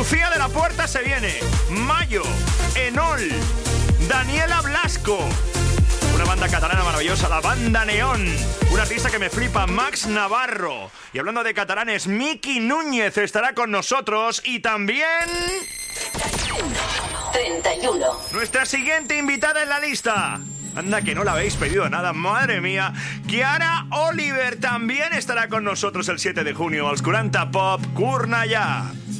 Lucía de la Puerta se viene. Mayo, Enol, Daniela Blasco. Una banda catalana maravillosa, la Banda Neón. Un artista que me flipa, Max Navarro. Y hablando de catalanes, Miki Núñez estará con nosotros. Y también... 31. Nuestra siguiente invitada en la lista. Anda que no la habéis pedido nada, madre mía. Chiara Oliver también estará con nosotros el 7 de junio. Als 40 Pop Cornellà.